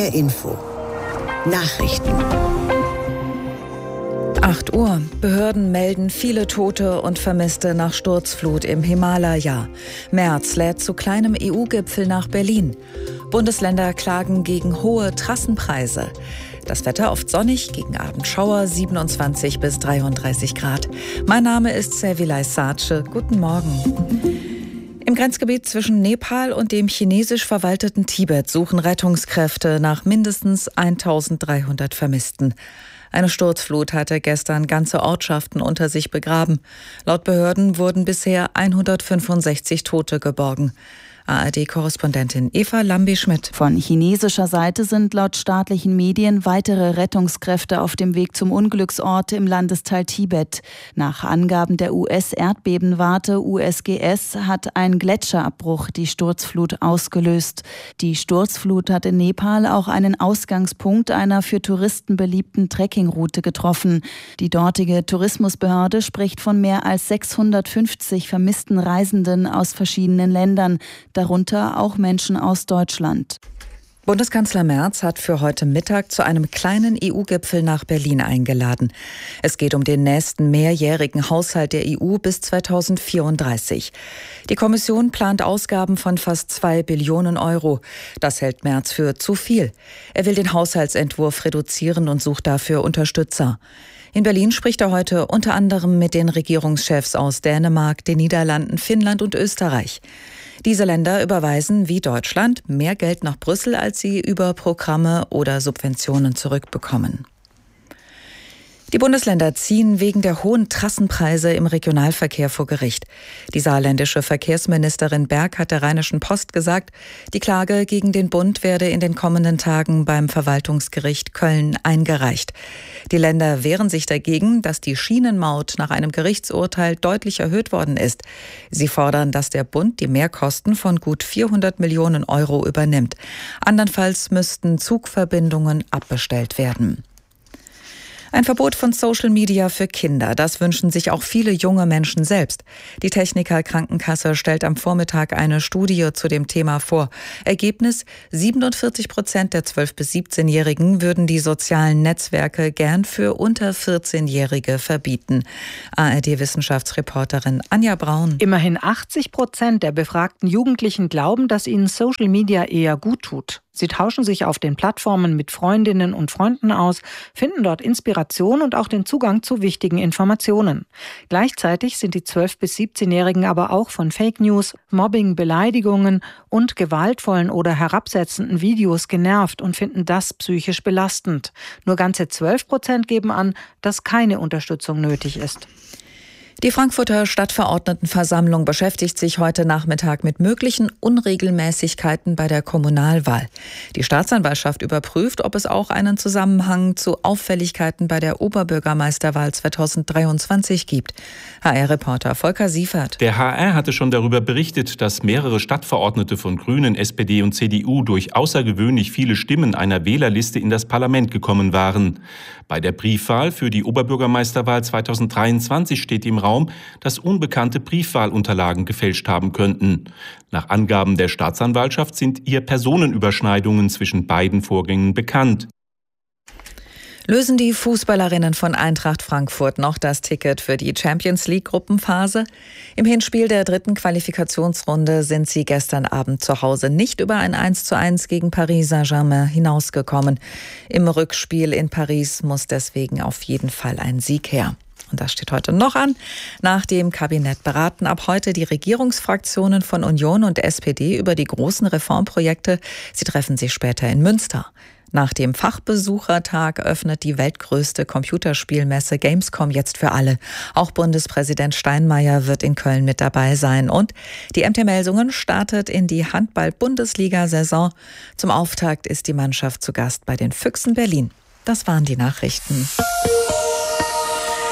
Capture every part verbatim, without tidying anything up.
H R Info. Nachrichten. acht Uhr. Behörden melden viele Tote und Vermisste nach Sturzflut im Himalaya. Merz lädt zu kleinem E U-Gipfel nach Berlin. Bundesländer klagen gegen hohe Trassenpreise. Das Wetter oft sonnig, gegen Abend Schauer, siebenundzwanzig bis dreiunddreißig Grad. Mein Name ist Servilay Sace. Guten Morgen. Im Grenzgebiet zwischen Nepal und dem chinesisch verwalteten Tibet suchen Rettungskräfte nach mindestens eintausenddreihundert Vermissten. Eine Sturzflut hatte gestern ganze Ortschaften unter sich begraben. Laut Behörden wurden bisher hundertfünfundsechzig Tote geborgen. A R D-Korrespondentin Eva Lambi-Schmidt. Von chinesischer Seite sind laut staatlichen Medien weitere Rettungskräfte auf dem Weg zum Unglücksort im Landesteil Tibet. Nach Angaben der U S-Erdbebenwarte U S G S hat ein Gletscherabbruch die Sturzflut ausgelöst. Die Sturzflut hat in Nepal auch einen Ausgangspunkt einer für Touristen beliebten Trekkingroute getroffen. Die dortige Tourismusbehörde spricht von mehr als sechshundertfünfzig vermissten Reisenden aus verschiedenen Ländern. Darunter auch Menschen aus Deutschland. Bundeskanzler Merz hat für heute Mittag zu einem kleinen E U-Gipfel nach Berlin eingeladen. Es geht um den nächsten mehrjährigen Haushalt der E U bis zweitausendvierunddreißig. Die Kommission plant Ausgaben von fast zwei Billionen Euro. Das hält Merz für zu viel. Er will den Haushaltsentwurf reduzieren und sucht dafür Unterstützer. In Berlin spricht er heute unter anderem mit den Regierungschefs aus Dänemark, den Niederlanden, Finnland und Österreich. Diese Länder überweisen, wie Deutschland, mehr Geld nach Brüssel, als sie über Programme oder Subventionen zurückbekommen. Die Bundesländer ziehen wegen der hohen Trassenpreise im Regionalverkehr vor Gericht. Die saarländische Verkehrsministerin Berg hat der Rheinischen Post gesagt, die Klage gegen den Bund werde in den kommenden Tagen beim Verwaltungsgericht Köln eingereicht. Die Länder wehren sich dagegen, dass die Schienenmaut nach einem Gerichtsurteil deutlich erhöht worden ist. Sie fordern, dass der Bund die Mehrkosten von gut vierhundert Millionen Euro übernimmt. Andernfalls müssten Zugverbindungen abbestellt werden. Ein Verbot von Social Media für Kinder, das wünschen sich auch viele junge Menschen selbst. Die Techniker Krankenkasse stellt am Vormittag eine Studie zu dem Thema vor. Ergebnis: siebenundvierzig Prozent der zwölf- bis siebzehnjährigen würden die sozialen Netzwerke gern für unter vierzehnjährige verbieten. A R D-Wissenschaftsreporterin Anja Braun. Immerhin achtzig Prozent der befragten Jugendlichen glauben, dass ihnen Social Media eher gut tut. Sie tauschen sich auf den Plattformen mit Freundinnen und Freunden aus, finden dort Inspiration und auch den Zugang zu wichtigen Informationen. Gleichzeitig sind die zwölf- bis siebzehnjährigen aber auch von Fake News, Mobbing, Beleidigungen und gewaltvollen oder herabsetzenden Videos genervt und finden das psychisch belastend. Nur ganze zwölf Prozent geben an, dass keine Unterstützung nötig ist. Die Frankfurter Stadtverordnetenversammlung beschäftigt sich heute Nachmittag mit möglichen Unregelmäßigkeiten bei der Kommunalwahl. Die Staatsanwaltschaft überprüft, ob es auch einen Zusammenhang zu Auffälligkeiten bei der Oberbürgermeisterwahl zweitausenddreiundzwanzig gibt. H R-Reporter Volker Siefert. Der H R hatte schon darüber berichtet, dass mehrere Stadtverordnete von Grünen, S P D und C D U durch außergewöhnlich viele Stimmen einer Wählerliste in das Parlament gekommen waren. Bei der Briefwahl für die Oberbürgermeisterwahl zweitausenddreiundzwanzig steht im Raum, dass unbekannte Briefwahlunterlagen gefälscht haben könnten. Nach Angaben der Staatsanwaltschaft sind ihr Personenüberschneidungen zwischen beiden Vorgängen bekannt. Lösen die Fußballerinnen von Eintracht Frankfurt noch das Ticket für die Champions-League-Gruppenphase? Im Hinspiel der dritten Qualifikationsrunde sind sie gestern Abend zu Hause nicht über ein eins zu eins gegen Paris Saint-Germain hinausgekommen. Im Rückspiel in Paris muss deswegen auf jeden Fall ein Sieg her. Und das steht heute noch an. Nach dem Kabinett beraten ab heute die Regierungsfraktionen von Union und S P D über die großen Reformprojekte. Sie treffen sich später in Münster. Nach dem Fachbesuchertag öffnet die weltgrößte Computerspielmesse Gamescom jetzt für alle. Auch Bundespräsident Steinmeier wird in Köln mit dabei sein. Und die M T Melsungen startet in die Handball-Bundesliga-Saison. Zum Auftakt ist die Mannschaft zu Gast bei den Füchsen Berlin. Das waren die Nachrichten.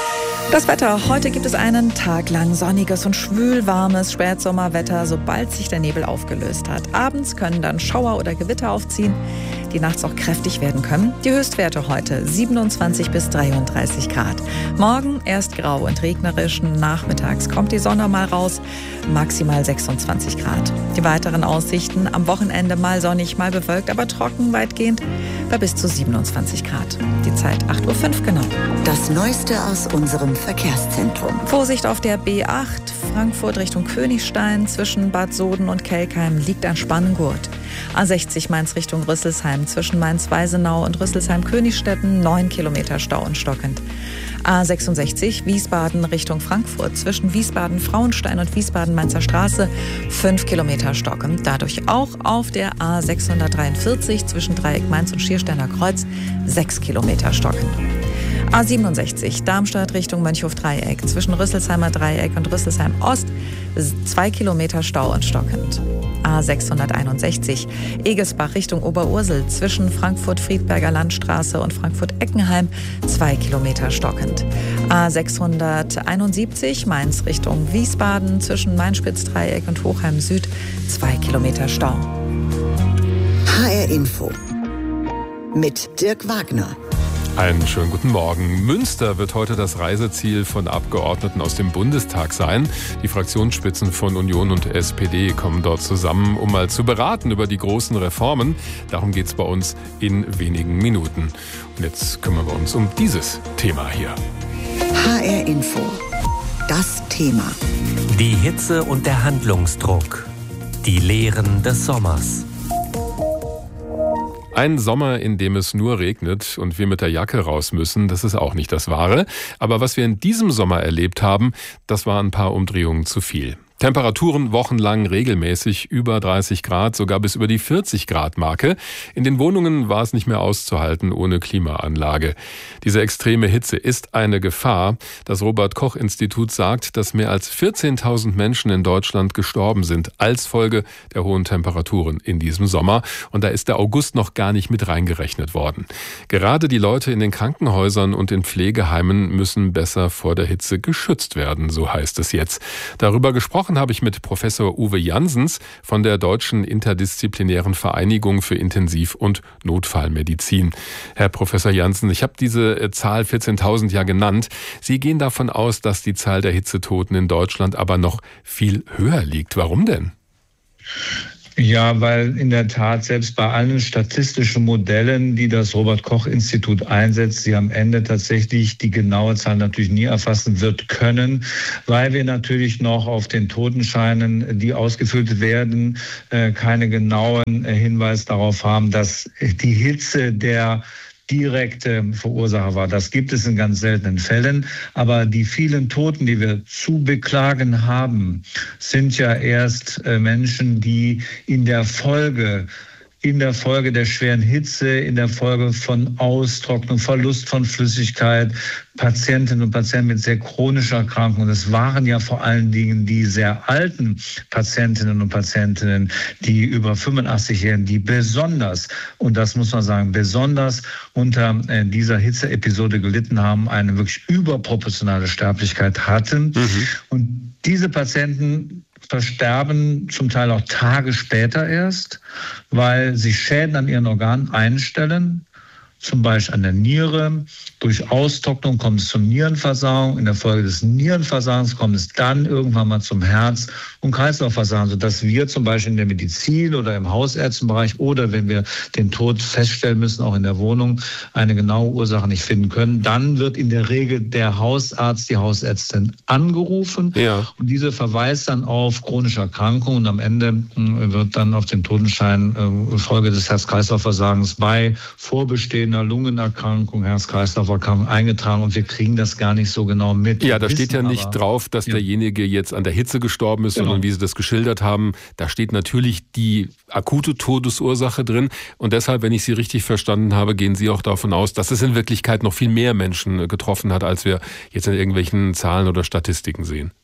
Das Wetter. Heute gibt es einen Tag lang sonniges und schwülwarmes Spätsommerwetter, sobald sich der Nebel aufgelöst hat. Abends können dann Schauer oder Gewitter aufziehen, die nachts auch kräftig werden können. Die Höchstwerte heute siebenundzwanzig bis dreiunddreißig Grad. Morgen erst grau und regnerisch. Nachmittags kommt die Sonne mal raus, maximal sechsundzwanzig Grad. Die weiteren Aussichten: am Wochenende mal sonnig, mal bewölkt, aber trocken weitgehend bei bis zu siebenundzwanzig Grad. Die Zeit acht Uhr fünf genau. Das Neueste aus unserem Verkehrszentrum. Vorsicht auf der B acht, Frankfurt Richtung Königstein. Zwischen Bad Soden und Kelkheim liegt ein Spanngurt. A sechzig Mainz Richtung Rüsselsheim. Zwischen Mainz-Weisenau und Rüsselsheim-Königstetten neun Kilometer Stau und stockend. A sechsundsechzig Wiesbaden Richtung Frankfurt. Zwischen Wiesbaden-Frauenstein und Wiesbaden-Mainzer Straße fünf Kilometer stockend. Dadurch auch auf der A sechshundertdreiundvierzig zwischen Dreieck Mainz und Schiersteiner Kreuz sechs Kilometer stockend. A siebenundsechzig Darmstadt Richtung Mönchhof-Dreieck. Zwischen Rüsselsheimer Dreieck und Rüsselsheim Ost zwei Kilometer Stau und stockend. A sechshunderteinundsechzig Egesbach Richtung Oberursel. Zwischen Frankfurt-Friedberger Landstraße und Frankfurt-Eckenheim zwei Kilometer stockend. A sechshunderteinundsiebzig Mainz Richtung Wiesbaden. Zwischen Mainspitz-Dreieck und Hochheim Süd zwei Kilometer Stau. H R Info mit Dirk Wagner. Einen schönen guten Morgen. Münster wird heute das Reiseziel von Abgeordneten aus dem Bundestag sein. Die Fraktionsspitzen von Union und S P D kommen dort zusammen, um mal zu beraten über die großen Reformen. Darum geht es bei uns in wenigen Minuten. Und jetzt kümmern wir uns um dieses Thema hier. H R Info. Das Thema. Die Hitze und der Handlungsdruck. Die Lehren des Sommers. Ein Sommer, in dem es nur regnet und wir mit der Jacke raus müssen, das ist auch nicht das Wahre. Aber was wir in diesem Sommer erlebt haben, das war ein paar Umdrehungen zu viel. Temperaturen wochenlang regelmäßig über dreißig Grad, sogar bis über die vierzig Grad Marke. In den Wohnungen war es nicht mehr auszuhalten ohne Klimaanlage. Diese extreme Hitze ist eine Gefahr. Das Robert-Koch-Institut sagt, dass mehr als vierzehntausend Menschen in Deutschland gestorben sind als Folge der hohen Temperaturen in diesem Sommer. Und da ist der August noch gar nicht mit reingerechnet worden. Gerade die Leute in den Krankenhäusern und in Pflegeheimen müssen besser vor der Hitze geschützt werden, so heißt es jetzt. Darüber gesprochen habe ich mit Professor Uwe Janssens von der Deutschen Interdisziplinären Vereinigung für Intensiv- und Notfallmedizin. Herr Professor Janssens, ich habe diese Zahl vierzehntausend ja genannt. Sie gehen davon aus, dass die Zahl der Hitzetoten in Deutschland aber noch viel höher liegt. Warum denn? Ja, weil in der Tat selbst bei allen statistischen Modellen, die das Robert-Koch-Institut einsetzt, sie am Ende tatsächlich die genaue Zahl natürlich nie erfassen wird können, weil wir natürlich noch auf den Totenscheinen, die ausgefüllt werden, keine genauen Hinweise darauf haben, dass die Hitze der direkte Verursacher war. Das gibt es in ganz seltenen Fällen. Aber die vielen Toten, die wir zu beklagen haben, sind ja erst Menschen, die in der Folge in der Folge der schweren Hitze, in der Folge von Austrocknung, Verlust von Flüssigkeit, Patientinnen und Patienten mit sehr chronischer Erkrankung. Das waren ja vor allen Dingen die sehr alten Patientinnen und Patientinnen, die über fünfundachtzig-Jährigen, die besonders, und das muss man sagen, besonders unter dieser Hitzeepisode gelitten haben, eine wirklich überproportionale Sterblichkeit hatten. Mhm. Und diese Patienten versterben zum Teil auch Tage später erst, weil sich Schäden an ihren Organen einstellen, zum Beispiel an der Niere. Durch Austrocknung kommt es zur Nierenversagen. In der Folge des Nierenversagens kommt es dann irgendwann mal zum Herz- und Kreislaufversagen, sodass wir zum Beispiel in der Medizin oder im Hausärztenbereich oder wenn wir den Tod feststellen müssen, auch in der Wohnung, eine genaue Ursache nicht finden können. Dann wird in der Regel der Hausarzt, die Hausärztin angerufen. Ja. Und diese verweist dann auf chronische Erkrankungen und am Ende wird dann auf dem Totenschein äh, Folge des Herz-Kreislauf-Versagens bei vorbestehender Lungenerkrankung, Herz-Kreislauf-Erkrankung eingetragen und wir kriegen das gar nicht so genau mit. Ja, da steht ja nicht drauf, dass ja. derjenige jetzt an der Hitze gestorben ist, genau. sondern wie Sie das geschildert haben, da steht natürlich die akute Todesursache drin und deshalb, wenn ich Sie richtig verstanden habe, gehen Sie auch davon aus, dass es in Wirklichkeit noch viel mehr Menschen getroffen hat, als wir jetzt in irgendwelchen Zahlen oder Statistiken sehen.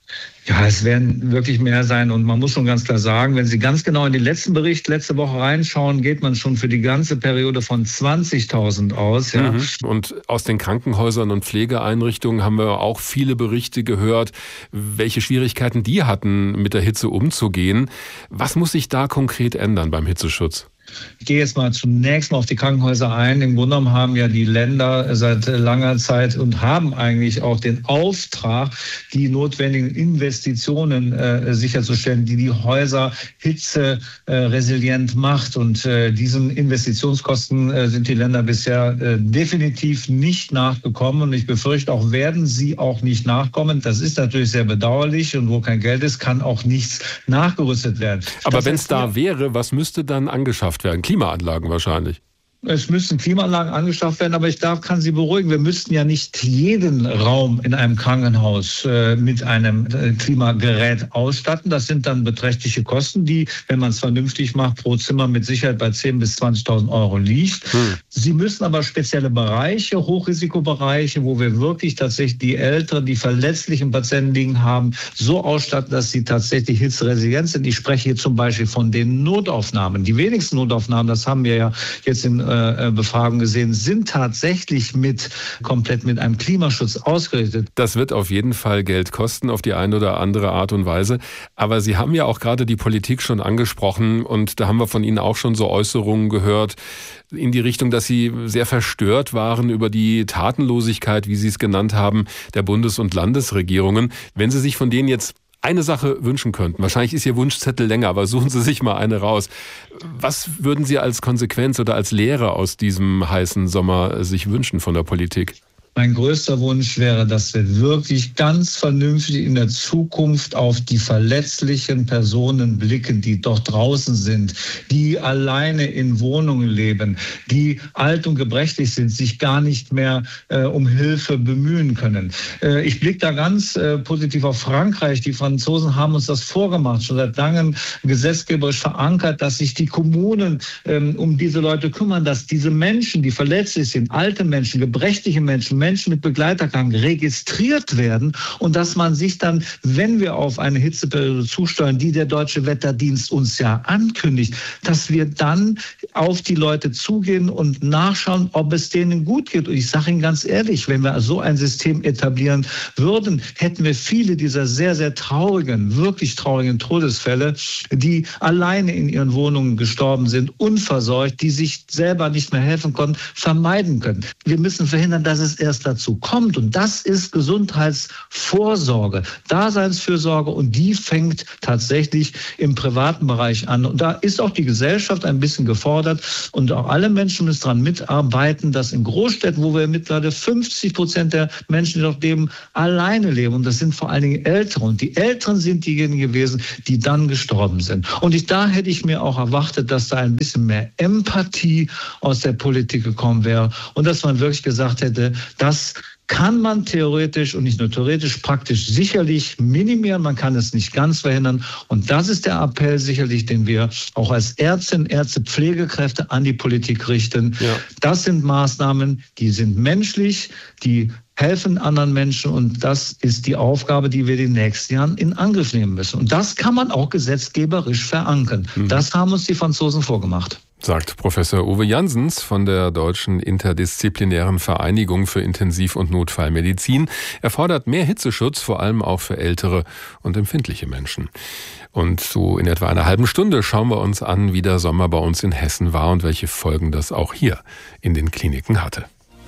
Ja, es werden wirklich mehr sein und man muss schon ganz klar sagen, wenn Sie ganz genau in den letzten Bericht letzte Woche reinschauen, geht man schon für die ganze Periode von zwanzigtausend aus. Ja. Mhm. Und aus den Krankenhäusern und Pflegeeinrichtungen haben wir auch viele Berichte gehört, welche Schwierigkeiten die hatten, mit der Hitze umzugehen. Was muss sich da konkret ändern beim Hitzeschutz? Ich gehe jetzt mal zunächst mal auf die Krankenhäuser ein. Im Grunde genommen haben ja die Länder seit langer Zeit und haben eigentlich auch den Auftrag, die notwendigen Investitionen äh, sicherzustellen, die die Häuser hitzeresilient äh, macht. Und äh, diesen Investitionskosten äh, sind die Länder bisher äh, definitiv nicht nachgekommen. Und ich befürchte auch, werden sie auch nicht nachkommen. Das ist natürlich sehr bedauerlich. Und wo kein Geld ist, kann auch nichts nachgerüstet werden. Aber wenn es da wäre, was müsste dann angeschafft werden? Klimaanlagen wahrscheinlich. Es müssen Klimaanlagen angeschafft werden, aber ich darf, kann Sie beruhigen, wir müssten ja nicht jeden Raum in einem Krankenhaus äh, mit einem äh, Klimagerät ausstatten. Das sind dann beträchtliche Kosten, die, wenn man es vernünftig macht, pro Zimmer mit Sicherheit bei zehntausend bis zwanzigtausend Euro liegt. Hm. Sie müssen aber spezielle Bereiche, Hochrisikobereiche, wo wir wirklich tatsächlich die älteren, die verletzlichen Patienten liegen haben, so ausstatten, dass sie tatsächlich hitzeresilient sind. Ich spreche hier zum Beispiel von den Notaufnahmen. Die wenigsten Notaufnahmen, das haben wir ja jetzt in Befragung gesehen, sind tatsächlich mit komplett mit einem Klimaschutz ausgerichtet. Das wird auf jeden Fall Geld kosten, auf die eine oder andere Art und Weise. Aber Sie haben ja auch gerade die Politik schon angesprochen und da haben wir von Ihnen auch schon so Äußerungen gehört in die Richtung, dass Sie sehr verstört waren über die Tatenlosigkeit, wie Sie es genannt haben, der Bundes- und Landesregierungen. Wenn Sie sich von denen jetzt eine Sache wünschen könnten, wahrscheinlich ist Ihr Wunschzettel länger, aber suchen Sie sich mal eine raus. Was würden Sie als Konsequenz oder als Lehre aus diesem heißen Sommer sich wünschen von der Politik? Mein größter Wunsch wäre, dass wir wirklich ganz vernünftig in der Zukunft auf die verletzlichen Personen blicken, die dort draußen sind, die alleine in Wohnungen leben, die alt und gebrechlich sind, sich gar nicht mehr äh, um Hilfe bemühen können. Äh, ich blicke da ganz äh, positiv auf Frankreich. Die Franzosen haben uns das vorgemacht, schon seit langem gesetzgeberisch verankert, dass sich die Kommunen ähm, um diese Leute kümmern, dass diese Menschen, die verletzlich sind, alte Menschen, gebrechliche Menschen, Menschen mit Begleiterkrankungen registriert werden und dass man sich dann, wenn wir auf eine Hitzeperiode zusteuern, die der Deutsche Wetterdienst uns ja ankündigt, dass wir dann auf die Leute zugehen und nachschauen, ob es denen gut geht. Und ich sage Ihnen ganz ehrlich, wenn wir so ein System etablieren würden, hätten wir viele dieser sehr, sehr traurigen, wirklich traurigen Todesfälle, die alleine in ihren Wohnungen gestorben sind, unversorgt, die sich selber nicht mehr helfen konnten, vermeiden können. Wir müssen verhindern, dass es erst dazu kommt. Und das ist Gesundheitsvorsorge, Daseinsfürsorge. Und die fängt tatsächlich im privaten Bereich an. Und da ist auch die Gesellschaft ein bisschen gefordert. Und auch alle Menschen müssen daran mitarbeiten, dass in Großstädten, wo wir mittlerweile fünfzig Prozent der Menschen, die dort leben, alleine leben. Und das sind vor allen Dingen Ältere. Und die Älteren sind diejenigen gewesen, die dann gestorben sind. Und ich, da hätte ich mir auch erwartet, dass da ein bisschen mehr Empathie aus der Politik gekommen wäre. Und dass man wirklich gesagt hätte, das kann man theoretisch und nicht nur theoretisch, praktisch sicherlich minimieren. Man kann es nicht ganz verhindern. Und das ist der Appell sicherlich, den wir auch als Ärztinnen, Ärzte, Pflegekräfte an die Politik richten. Ja. Das sind Maßnahmen, die sind menschlich, die helfen anderen Menschen. Und das ist die Aufgabe, die wir in den nächsten Jahren in Angriff nehmen müssen. Und das kann man auch gesetzgeberisch verankern. Mhm. Das haben uns die Franzosen vorgemacht. Sagt Professor Uwe Janssens von der Deutschen Interdisziplinären Vereinigung für Intensiv- und Notfallmedizin. Er fordert mehr Hitzeschutz, vor allem auch für ältere und empfindliche Menschen. Und so in etwa einer halben Stunde schauen wir uns an, wie der Sommer bei uns in Hessen war und welche Folgen das auch hier in den Kliniken hatte.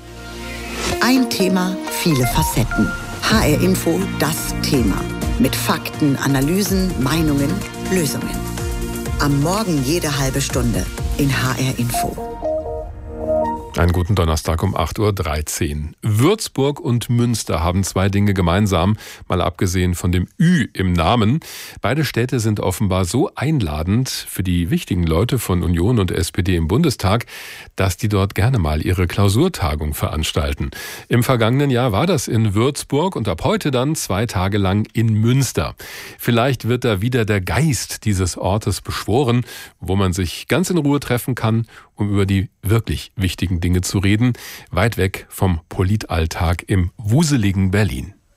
Ein Thema, viele Facetten. H R Info, das Thema. Mit Fakten, Analysen, Meinungen, Lösungen. Am Morgen jede halbe Stunde in H R Info. Einen guten Donnerstag um acht Uhr dreizehn. Würzburg und Münster haben zwei Dinge gemeinsam, mal abgesehen von dem Ü im Namen. Beide Städte sind offenbar so einladend für die wichtigen Leute von Union und S P D im Bundestag, dass die dort gerne mal ihre Klausurtagung veranstalten. Im vergangenen Jahr war das in Würzburg und ab heute dann zwei Tage lang in Münster. Vielleicht wird da wieder der Geist dieses Ortes beschworen, wo man sich ganz in Ruhe treffen kann, um über die wirklich wichtigen Dinge zu reden, weit weg vom Politalltag im wuseligen Berlin.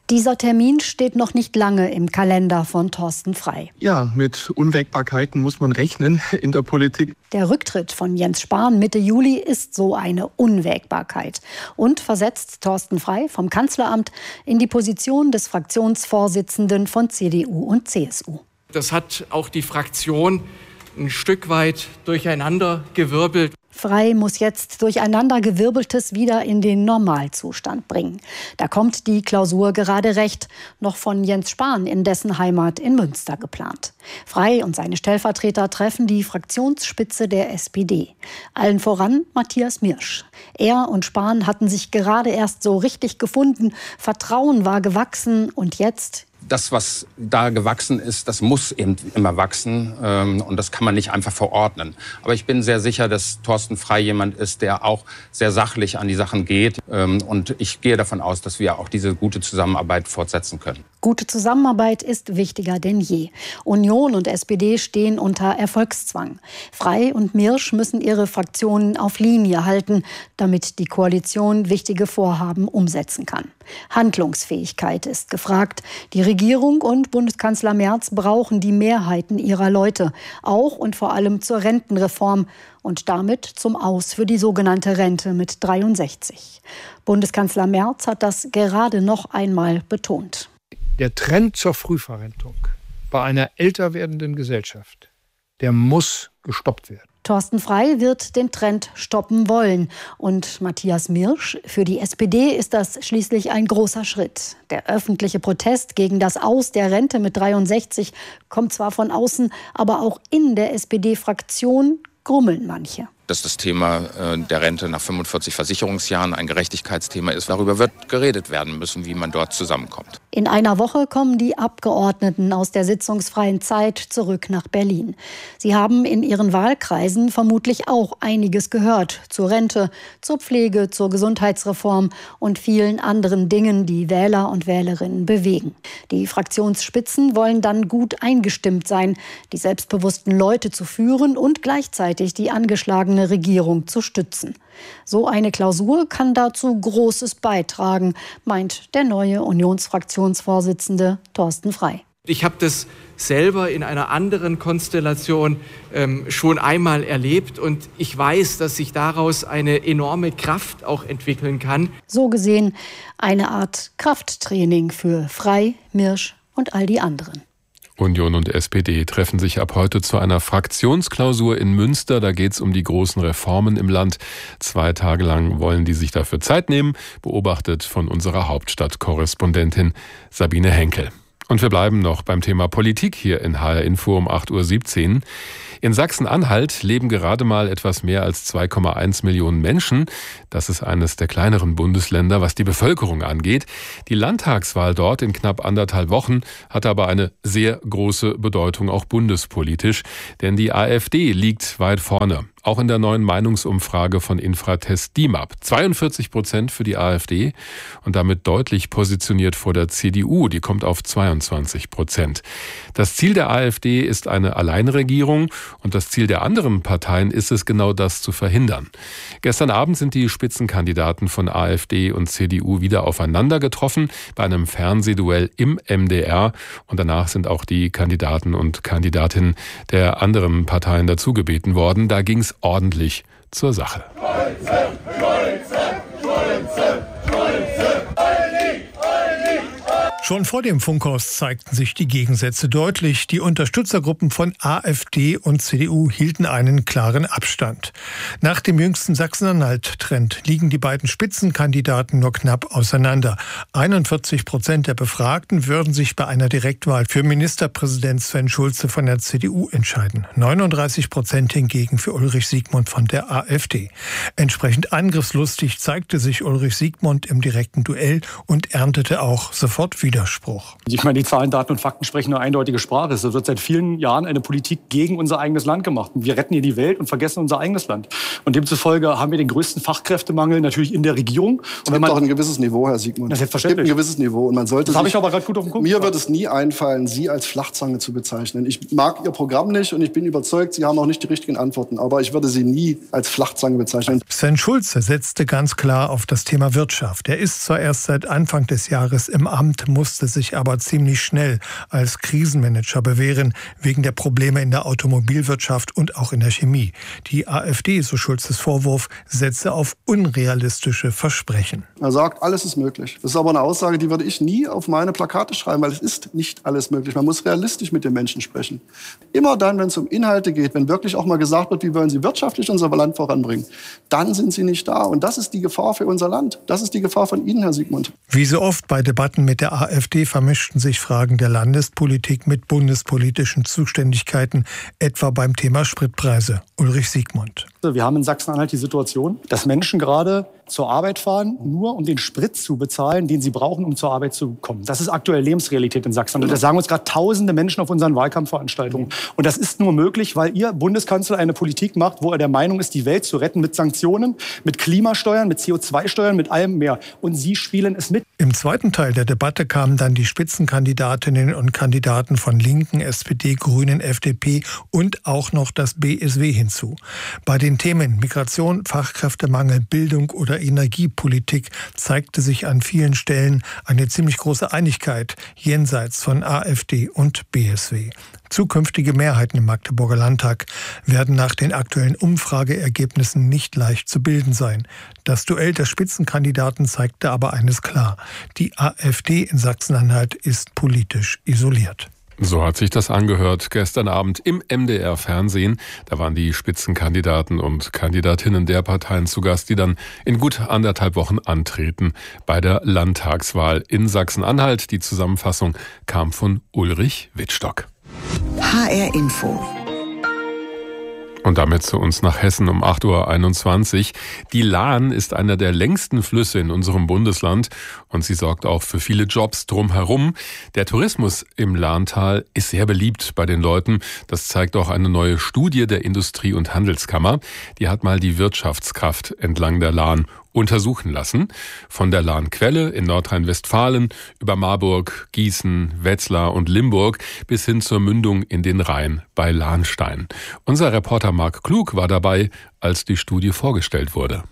Dieser Termin steht noch nicht lange im Kalender von Thorsten Frey. Ja, mit Unwägbarkeiten muss man rechnen in der Politik. Der Rücktritt von Jens Spahn Mitte Juli ist so eine Unwägbarkeit und versetzt Thorsten Frey vom Kanzleramt in die Position des Fraktionsvorsitzenden von C D U und C S U. Das hat auch die Fraktion ein Stück weit durcheinandergewirbelt. Frey muss jetzt Durcheinandergewirbeltes wieder in den Normalzustand bringen. Da kommt die Klausur gerade recht, noch von Jens Spahn in dessen Heimat in Münster geplant. Frey und seine Stellvertreter treffen die Fraktionsspitze der S P D. Allen voran Matthias Mirsch. Er und Spahn hatten sich gerade erst so richtig gefunden, Vertrauen war gewachsen und jetzt... Das, was da gewachsen ist, das muss eben immer wachsen ähm, und das kann man nicht einfach verordnen. Aber ich bin sehr sicher, dass Thorsten Frey jemand ist, der auch sehr sachlich an die Sachen geht ähm, und ich gehe davon aus, dass wir auch diese gute Zusammenarbeit fortsetzen können. Gute Zusammenarbeit ist wichtiger denn je. Union und S P D stehen unter Erfolgszwang. Frey und Mirsch müssen ihre Fraktionen auf Linie halten, damit die Koalition wichtige Vorhaben umsetzen kann. Handlungsfähigkeit ist gefragt. Die Regierung und Bundeskanzler Merz brauchen die Mehrheiten ihrer Leute, auch und vor allem zur Rentenreform und damit zum Aus für die sogenannte Rente mit dreiundsechzig. Bundeskanzler Merz hat das gerade noch einmal betont. Der Trend zur Frühverrentung bei einer älter werdenden Gesellschaft, der muss gestoppt werden. Thorsten Frey wird den Trend stoppen wollen. Und Matthias Mirsch, für die S P D ist das schließlich ein großer Schritt. Der öffentliche Protest gegen das Aus der Rente mit dreiundsechzig kommt zwar von außen, aber auch in der S P D-Fraktion grummeln manche. Dass das Thema der Rente nach fünfundvierzig Versicherungsjahren ein Gerechtigkeitsthema ist. Darüber wird geredet werden müssen, wie man dort zusammenkommt. In einer Woche kommen die Abgeordneten aus der sitzungsfreien Zeit zurück nach Berlin. Sie haben in ihren Wahlkreisen vermutlich auch einiges gehört zur Rente, zur Pflege, zur Gesundheitsreform und vielen anderen Dingen, die Wähler und Wählerinnen bewegen. Die Fraktionsspitzen wollen dann gut eingestimmt sein, die selbstbewussten Leute zu führen und gleichzeitig die angeschlagene Regierung zu stützen. So eine Klausur kann dazu Großes beitragen, meint der neue Unionsfraktionsvorsitzende Thorsten Frey. Ich habe das selber in einer anderen Konstellation ähm, schon einmal erlebt und ich weiß, dass sich daraus eine enorme Kraft auch entwickeln kann. So gesehen eine Art Krafttraining für Frey, Mirsch und all die anderen. Union und S P D treffen sich ab heute zu einer Fraktionsklausur in Münster. Da geht es um die großen Reformen im Land. Zwei Tage lang wollen die sich dafür Zeit nehmen, beobachtet von unserer Hauptstadtkorrespondentin Sabine Henkel. Und wir bleiben noch beim Thema Politik hier in H R Info um acht Uhr siebzehn. In Sachsen-Anhalt leben gerade mal etwas mehr als zwei Komma eins Millionen Menschen. Das ist eines der kleineren Bundesländer, was die Bevölkerung angeht. Die Landtagswahl dort in knapp anderthalb Wochen hat aber eine sehr große Bedeutung, auch bundespolitisch. Denn die AfD liegt weit vorne. Auch in der neuen Meinungsumfrage von Infratest DIMAP. zweiundvierzig Prozent für die AfD und damit deutlich positioniert vor der C D U. Die kommt auf zweiundzwanzig Prozent. Das Ziel der AfD ist eine Alleinregierung und das Ziel der anderen Parteien ist es, genau das zu verhindern. Gestern Abend sind die Spitzenkandidaten von AfD und C D U wieder aufeinander getroffen bei einem Fernsehduell im M D R. Und danach sind auch die Kandidaten und Kandidatinnen der anderen Parteien dazu gebeten worden. Da ging es ordentlich zur Sache. Schulze, Schulze, Schulze, Schulze. Schon vor dem Funkhaus zeigten sich die Gegensätze deutlich. Die Unterstützergruppen von AfD und C D U hielten einen klaren Abstand. Nach dem jüngsten Sachsen-Anhalt-Trend liegen die beiden Spitzenkandidaten nur knapp auseinander. einundvierzig Prozent der Befragten würden sich bei einer Direktwahl für Ministerpräsident Sven Schulze von der C D U entscheiden. neununddreißig Prozent hingegen für Ulrich Siegmund von der AfD. Entsprechend angriffslustig zeigte sich Ulrich Siegmund im direkten Duell und erntete auch sofort Widerspruch. Ich meine, die Zahlen, Daten und Fakten sprechen eine eindeutige Sprache. Es wird seit vielen Jahren eine Politik gegen unser eigenes Land gemacht. Wir retten hier die Welt und vergessen unser eigenes Land. Und demzufolge haben wir den größten Fachkräftemangel natürlich in der Regierung. Es gibt auch ein gewisses Niveau, Herr Siegmund. Das ist selbstverständlich. Es gibt ein gewisses Niveau. Und man sollte das habe ich aber gerade gut auf den Punkt Mir gebracht. wird es nie einfallen, Sie als Flachzange zu bezeichnen. Ich mag Ihr Programm nicht und ich bin überzeugt, Sie haben auch nicht die richtigen Antworten. Aber ich würde Sie nie als Flachzange bezeichnen. Sven Schulze setzte ganz klar auf das Thema Wirtschaft. Er ist zwar erst seit Anfang des Jahres im Amt, muss musste sich aber ziemlich schnell als Krisenmanager bewähren, wegen der Probleme in der Automobilwirtschaft und auch in der Chemie. Die AfD, so Schulzes Vorwurf, setze auf unrealistische Versprechen. Er sagt, alles ist möglich. Das ist aber eine Aussage, die würde ich nie auf meine Plakate schreiben, weil es ist nicht alles möglich. Man muss realistisch mit den Menschen sprechen. Immer dann, wenn es um Inhalte geht, wenn wirklich auch mal gesagt wird, wie wollen Sie wirtschaftlich unser Land voranbringen, dann sind Sie nicht da. Und das ist die Gefahr für unser Land. Das ist die Gefahr von Ihnen, Herr Siegmund. Wie so oft bei Debatten mit der AfD vermischten sich Fragen der Landespolitik mit bundespolitischen Zuständigkeiten, etwa beim Thema Spritpreise. Ulrich Siegmund. Wir haben in Sachsen-Anhalt die Situation, dass Menschen gerade zur Arbeit fahren, nur um den Sprit zu bezahlen, den sie brauchen, um zur Arbeit zu kommen. Das ist aktuell Lebensrealität in Sachsen. Und das sagen uns gerade tausende Menschen auf unseren Wahlkampfveranstaltungen. Und das ist nur möglich, weil Ihr Bundeskanzler eine Politik macht, wo er der Meinung ist, die Welt zu retten mit Sanktionen, mit Klimasteuern, mit C O zwei Steuern, mit allem mehr. Und Sie spielen es mit. Im zweiten Teil der Debatte kamen dann die Spitzenkandidatinnen und Kandidaten von Linken, S P D, Grünen, F D P und auch noch das B S W hinzu. Bei den Themen Migration, Fachkräftemangel, Bildung oder Energiepolitik zeigte sich an vielen Stellen eine ziemlich große Einigkeit jenseits von AfD und B S W. Zukünftige Mehrheiten im Magdeburger Landtag werden nach den aktuellen Umfrageergebnissen nicht leicht zu bilden sein. Das Duell der Spitzenkandidaten zeigte aber eines klar: Die AfD in Sachsen-Anhalt ist politisch isoliert. So hat sich das angehört gestern Abend im M D R-Fernsehen. Da waren die Spitzenkandidaten und Kandidatinnen der Parteien zu Gast, die dann in gut anderthalb Wochen antreten bei der Landtagswahl in Sachsen-Anhalt. Die Zusammenfassung kam von Ulrich Wittstock. H R Info. Und damit zu uns nach Hessen um acht Uhr einundzwanzig. Die Lahn ist einer der längsten Flüsse in unserem Bundesland und sie sorgt auch für viele Jobs drumherum. Der Tourismus im Lahntal ist sehr beliebt bei den Leuten. Das zeigt auch eine neue Studie der Industrie- und Handelskammer. Die hat mal die Wirtschaftskraft entlang der Lahn untersuchen lassen. Von der Lahnquelle in Nordrhein-Westfalen über Marburg, Gießen, Wetzlar und Limburg bis hin zur Mündung in den Rhein bei Lahnstein. Unser Reporter Marc Klug war dabei, als die Studie vorgestellt wurde.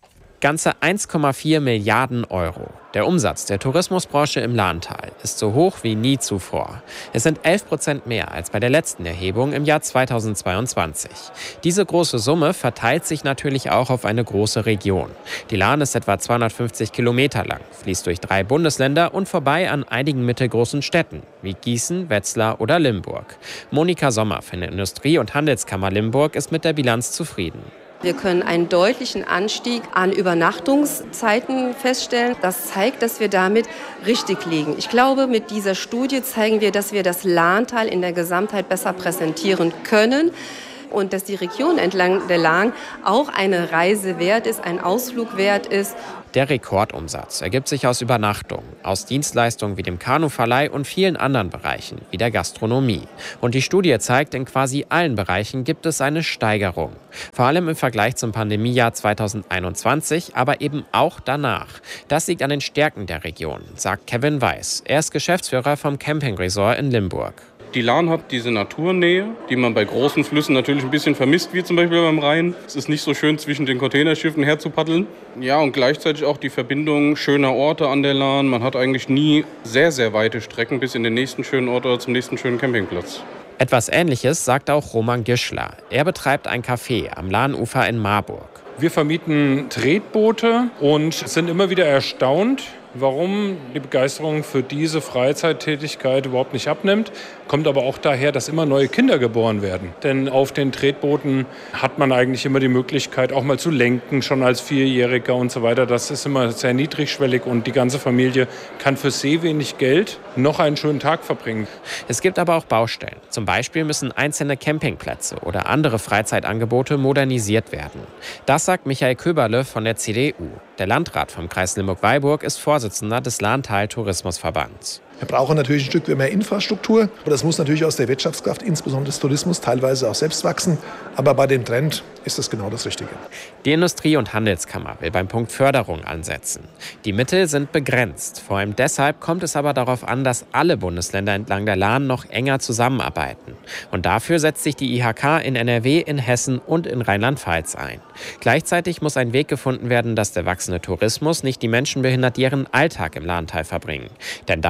Ganze eins Komma vier Milliarden Euro. Der Umsatz der Tourismusbranche im Lahntal ist so hoch wie nie zuvor. Es sind elf Prozent mehr als bei der letzten Erhebung im Jahr zweitausendzweiundzwanzig. Diese große Summe verteilt sich natürlich auch auf eine große Region. Die Lahn ist etwa zweihundertfünfzig Kilometer lang, fließt durch drei Bundesländer und vorbei an einigen mittelgroßen Städten wie Gießen, Wetzlar oder Limburg. Monika Sommer von der Industrie- und Handelskammer Limburg ist mit der Bilanz zufrieden. Wir können einen deutlichen Anstieg an Übernachtungszeiten feststellen. Das zeigt, dass wir damit richtig liegen. Ich glaube, mit dieser Studie zeigen wir, dass wir das Lahntal in der Gesamtheit besser präsentieren können. Und dass die Region entlang der Lahn auch eine Reise wert ist, ein Ausflug wert ist. Der Rekordumsatz ergibt sich aus Übernachtungen, aus Dienstleistungen wie dem Kanuverleih und vielen anderen Bereichen, wie der Gastronomie. Und die Studie zeigt, in quasi allen Bereichen gibt es eine Steigerung. Vor allem im Vergleich zum Pandemiejahr zweitausendeinundzwanzig, aber eben auch danach. Das liegt an den Stärken der Region, sagt Kevin Weiß. Er ist Geschäftsführer vom Camping Resort in Limburg. Die Lahn hat diese Naturnähe, die man bei großen Flüssen natürlich ein bisschen vermisst, wie zum Beispiel beim Rhein. Es ist nicht so schön, zwischen den Containerschiffen herzupaddeln. Ja, und gleichzeitig auch die Verbindung schöner Orte an der Lahn. Man hat eigentlich nie sehr, sehr weite Strecken bis in den nächsten schönen Ort oder zum nächsten schönen Campingplatz. Etwas Ähnliches sagt auch Roman Gischler. Er betreibt ein Café am Lahnufer in Marburg. Wir vermieten Tretboote und sind immer wieder erstaunt, warum die Begeisterung für diese Freizeittätigkeit überhaupt nicht abnimmt. Kommt aber auch daher, dass immer neue Kinder geboren werden. Denn auf den Tretbooten hat man eigentlich immer die Möglichkeit, auch mal zu lenken, schon als Vierjähriger und so weiter. Das ist immer sehr niedrigschwellig und die ganze Familie kann für sehr wenig Geld noch einen schönen Tag verbringen. Es gibt aber auch Baustellen. Zum Beispiel müssen einzelne Campingplätze oder andere Freizeitangebote modernisiert werden. Das sagt Michael Köberle von der C D U. Der Landrat vom Kreis Limburg-Weilburg ist Vorsitzender des Lahntal-Tourismusverbands. Wir brauchen natürlich ein Stück mehr Infrastruktur. Aber das muss natürlich aus der Wirtschaftskraft, insbesondere des Tourismus, teilweise auch selbst wachsen. Aber bei dem Trend ist das genau das Richtige. Die Industrie- und Handelskammer will beim Punkt Förderung ansetzen. Die Mittel sind begrenzt. Vor allem deshalb kommt es aber darauf an, dass alle Bundesländer entlang der Lahn noch enger zusammenarbeiten. Und dafür setzt sich die I H K in N R W, in Hessen und in Rheinland-Pfalz ein. Gleichzeitig muss ein Weg gefunden werden, dass der wachsende Tourismus nicht die Menschen behindert, die ihren Alltag im Lahntal verbringen. Denn das sind laut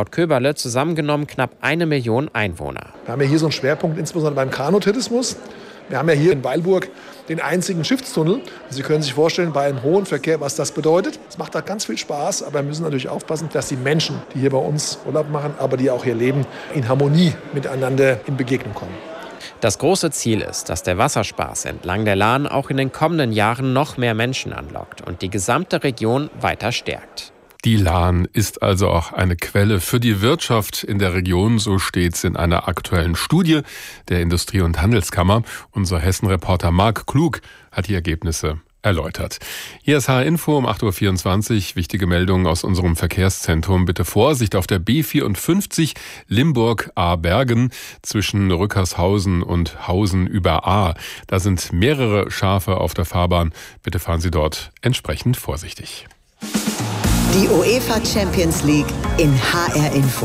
laut Köberle zusammengenommen knapp eine Million Einwohner. Wir haben ja hier so einen Schwerpunkt, insbesondere beim Kanutourismus. Wir haben ja hier in Weilburg den einzigen Schiffstunnel. Sie können sich vorstellen, bei einem hohen Verkehr, was das bedeutet. Es macht da ganz viel Spaß, aber wir müssen natürlich aufpassen, dass die Menschen, die hier bei uns Urlaub machen, aber die auch hier leben, in Harmonie miteinander in Begegnung kommen. Das große Ziel ist, dass der Wasserspaß entlang der Lahn auch in den kommenden Jahren noch mehr Menschen anlockt und die gesamte Region weiter stärkt. Die Lahn ist also auch eine Quelle für die Wirtschaft in der Region, so steht's in einer aktuellen Studie der Industrie- und Handelskammer. Unser Hessen-Reporter Marc Klug hat die Ergebnisse erläutert. Hier ist H R-Info um acht Uhr vierundzwanzig. Wichtige Meldungen aus unserem Verkehrszentrum. Bitte Vorsicht auf der B vierundfünfzig Limburg-Ahrbergen zwischen Rückershausen und Hausen über Ahr. Da sind mehrere Schafe auf der Fahrbahn. Bitte fahren Sie dort entsprechend vorsichtig. Die UEFA Champions League in H R-Info.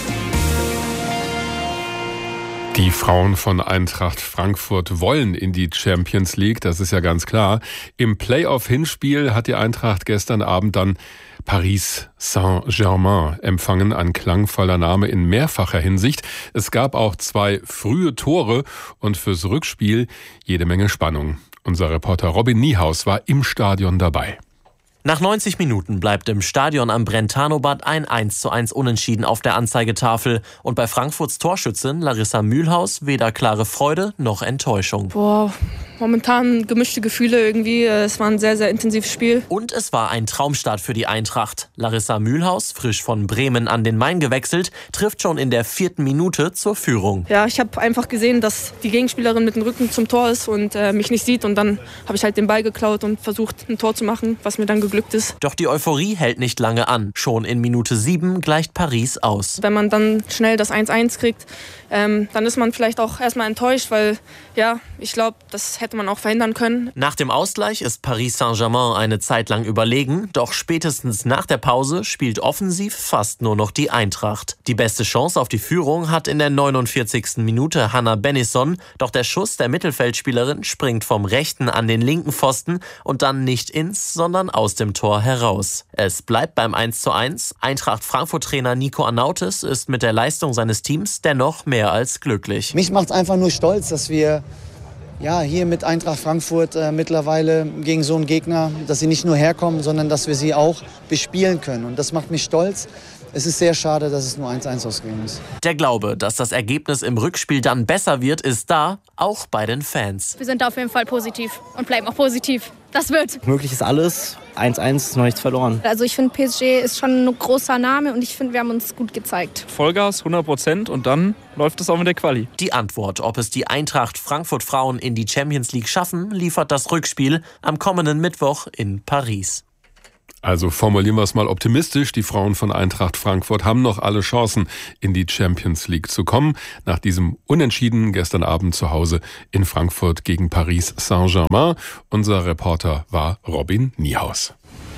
Die Frauen von Eintracht Frankfurt wollen in die Champions League, das ist ja ganz klar. Im Playoff-Hinspiel hat die Eintracht gestern Abend dann Paris Saint-Germain empfangen, ein klangvoller Name in mehrfacher Hinsicht. Es gab auch zwei frühe Tore und fürs Rückspiel jede Menge Spannung. Unser Reporter Robin Niehaus war im Stadion dabei. Nach neunzig Minuten bleibt im Stadion am Brentano-Bad ein eins zu eins Unentschieden auf der Anzeigetafel. Und bei Frankfurts Torschützin Larissa Mühlhaus weder klare Freude noch Enttäuschung. Boah, momentan gemischte Gefühle irgendwie. Es war ein sehr, sehr intensives Spiel. Und es war ein Traumstart für die Eintracht. Larissa Mühlhaus, frisch von Bremen an den Main gewechselt, trifft schon in der vierten Minute zur Führung. Ja, ich habe einfach gesehen, dass die Gegenspielerin mit dem Rücken zum Tor ist und äh, mich nicht sieht. Und dann habe ich halt den Ball geklaut und versucht, ein Tor zu machen, was mir dann geglückt ist. Doch die Euphorie hält nicht lange an. Schon in Minute sieben gleicht Paris aus. Wenn man dann schnell das eins eins kriegt, ähm, dann ist man vielleicht auch erstmal enttäuscht, weil ja, ich glaube, das hätte man auch verhindern können. Nach dem Ausgleich ist Paris Saint-Germain eine Zeit lang überlegen, doch spätestens nach der Pause spielt offensiv fast nur noch die Eintracht. Die beste Chance auf die Führung hat in der neunundvierzigsten Minute Hannah Bennison, doch der Schuss der Mittelfeldspielerin springt vom rechten an den linken Pfosten und dann nicht ins, sondern aus dem Tor heraus. Es bleibt beim eins zu eins. Eintracht Frankfurt-Trainer Nico Arnautis ist mit der Leistung seines Teams dennoch mehr als glücklich. Mich macht es einfach nur stolz, dass wir ja, hier mit Eintracht Frankfurt äh, mittlerweile gegen so einen Gegner, dass sie nicht nur herkommen, sondern dass wir sie auch bespielen können. Und das macht mich stolz. Es ist sehr schade, dass es nur eins eins ausgegangen ist. Der Glaube, dass das Ergebnis im Rückspiel dann besser wird, ist da, auch bei den Fans. Wir sind auf jeden Fall positiv und bleiben auch positiv. Das wird. Möglich ist alles. eins eins ist noch nichts verloren. Also ich finde, P S G ist schon ein großer Name und ich finde, wir haben uns gut gezeigt. Vollgas, hundert Prozent und dann läuft es auch mit der Quali. Die Antwort, ob es die Eintracht Frankfurt Frauen in die Champions League schaffen, liefert das Rückspiel am kommenden Mittwoch in Paris. Also formulieren wir es mal optimistisch. Die Frauen von Eintracht Frankfurt haben noch alle Chancen, in die Champions League zu kommen. Nach diesem Unentschieden gestern Abend zu Hause in Frankfurt gegen Paris Saint-Germain. Unser Reporter war Robin Niehaus.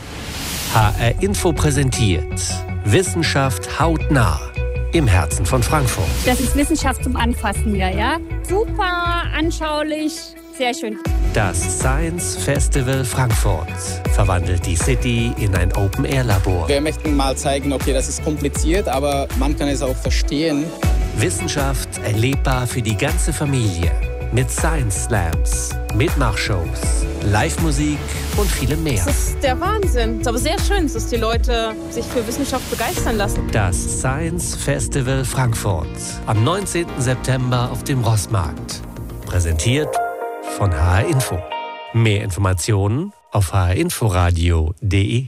H R-Info präsentiert Wissenschaft hautnah im Herzen von Frankfurt. Das ist Wissenschaft zum Anfassen hier, ja? Super anschaulich. Sehr schön. Das Science Festival Frankfurt verwandelt die City in ein Open-Air-Labor. Wir möchten mal zeigen, okay, das ist kompliziert, aber man kann es auch verstehen. Wissenschaft erlebbar für die ganze Familie. Mit Science Slams, Mitmachshows, Live-Musik und vielem mehr. Das ist der Wahnsinn. Es ist aber sehr schön, dass die Leute sich für Wissenschaft begeistern lassen. Das Science Festival Frankfurt am neunzehnten September auf dem Rossmarkt. Präsentiert von H R-Info. Mehr Informationen auf h r inforadio punkt d e.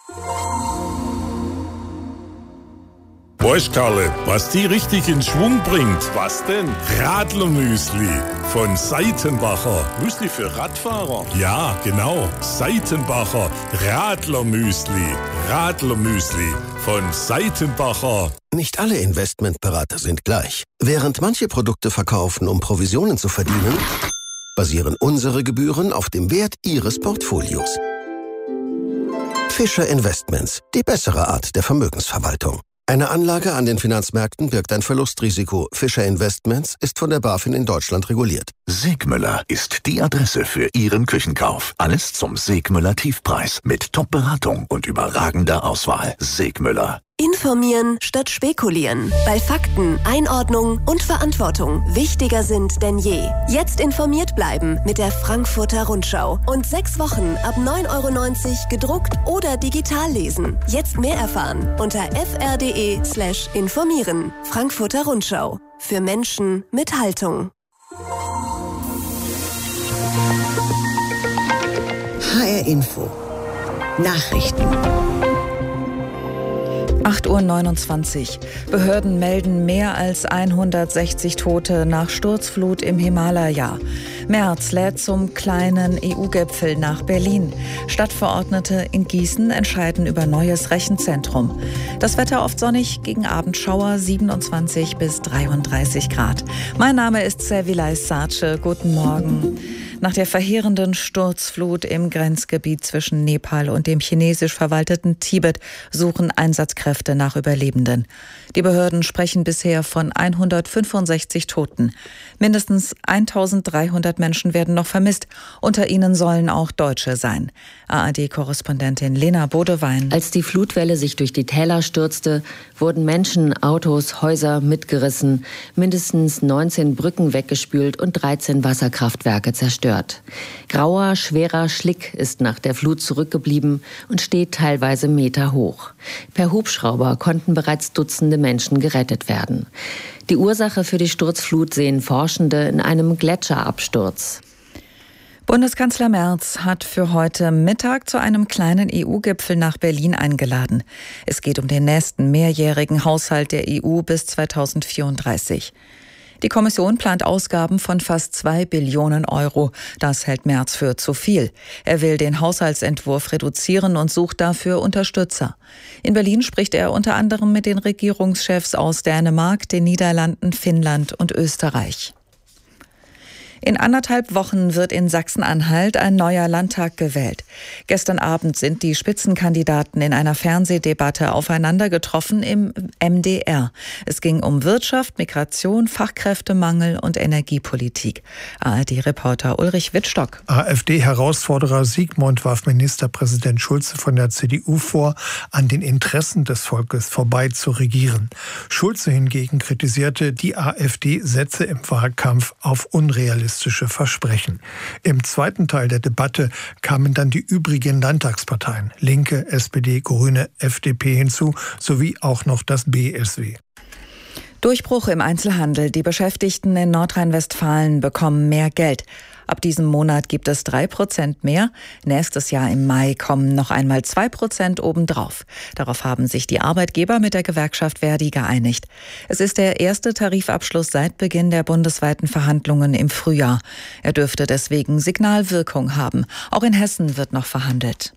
Weißt Karle, was die richtig in Schwung bringt? Was denn? Radlermüsli von Seitenbacher. Müsli für Radfahrer? Ja, genau. Seitenbacher Radlermüsli. Radlermüsli von Seitenbacher. Nicht alle Investmentberater sind gleich. Während manche Produkte verkaufen, um Provisionen zu verdienen, basieren unsere Gebühren auf dem Wert Ihres Portfolios. Fischer Investments, die bessere Art der Vermögensverwaltung. Eine Anlage an den Finanzmärkten birgt ein Verlustrisiko. Fischer Investments ist von der BaFin in Deutschland reguliert. Segmüller ist die Adresse für Ihren Küchenkauf. Alles zum Segmüller Tiefpreis mit Top-Beratung und überragender Auswahl. Segmüller, Informieren statt spekulieren. Weil Fakten, Einordnung und Verantwortung wichtiger sind denn je. Jetzt informiert bleiben mit der Frankfurter Rundschau. Und sechs Wochen ab neun Euro neunzig gedruckt oder digital lesen. Jetzt mehr erfahren unter fr.de slash informieren. Frankfurter Rundschau. Für Menschen mit Haltung. H R Info. Nachrichten. acht Uhr neunundzwanzig. Behörden melden mehr als hundertsechzig Tote nach Sturzflut im Himalaya. Merz lädt zum kleinen E U-Gipfel nach Berlin. Stadtverordnete in Gießen entscheiden über neues Rechenzentrum. Das Wetter oft sonnig, gegen Abendschauer siebenundzwanzig bis dreiunddreißig Grad. Mein Name ist Servilay Sace. Guten Morgen. Nach der verheerenden Sturzflut im Grenzgebiet zwischen Nepal und dem chinesisch verwalteten Tibet suchen Einsatzkräfte nach Überlebenden. Die Behörden sprechen bisher von hundertfünfundsechzig Toten. Mindestens eintausenddreihundert Menschen werden noch vermisst. Unter ihnen sollen auch Deutsche sein. A R D-Korrespondentin Lena Bodewein. Als die Flutwelle sich durch die Täler stürzte, wurden Menschen, Autos, Häuser mitgerissen, mindestens neunzehn Brücken weggespült und dreizehn Wasserkraftwerke zerstört. Grauer, schwerer Schlick ist nach der Flut zurückgeblieben und steht teilweise Meter hoch. Per Hubschrauber konnten bereits Dutzende Menschen gerettet werden. Die Ursache für die Sturzflut sehen Forschende in einem Gletscherabsturz. Bundeskanzler Merz hat für heute Mittag zu einem kleinen E U-Gipfel nach Berlin eingeladen. Es geht um den nächsten mehrjährigen Haushalt der E U bis zweitausendvierunddreißig. Die Kommission plant Ausgaben von fast zwei Billionen Euro. Das hält Merz für zu viel. Er will den Haushaltsentwurf reduzieren und sucht dafür Unterstützer. In Berlin spricht er unter anderem mit den Regierungschefs aus Dänemark, den Niederlanden, Finnland und Österreich. In anderthalb Wochen wird in Sachsen-Anhalt ein neuer Landtag gewählt. Gestern Abend sind die Spitzenkandidaten in einer Fernsehdebatte aufeinander getroffen im M D R. Es ging um Wirtschaft, Migration, Fachkräftemangel und Energiepolitik. A R D-Reporter Ulrich Wittstock. AfD-Herausforderer Sigmund warf Ministerpräsident Schulze von der C D U vor, an den Interessen des Volkes vorbei zu regieren. Schulze hingegen kritisierte, die AfD setze im Wahlkampf auf unrealistische Versprechen. Im zweiten Teil der Debatte kamen dann die übrigen Landtagsparteien, Linke, S P D, Grüne, F D P hinzu, sowie auch noch das B S W. Durchbruch im Einzelhandel. Die Beschäftigten in Nordrhein-Westfalen bekommen mehr Geld. Ab diesem Monat gibt es drei Prozent mehr. Nächstes Jahr im Mai kommen noch einmal zwei Prozent obendrauf. Darauf haben sich die Arbeitgeber mit der Gewerkschaft Verdi geeinigt. Es ist der erste Tarifabschluss seit Beginn der bundesweiten Verhandlungen im Frühjahr. Er dürfte deswegen Signalwirkung haben. Auch in Hessen wird noch verhandelt.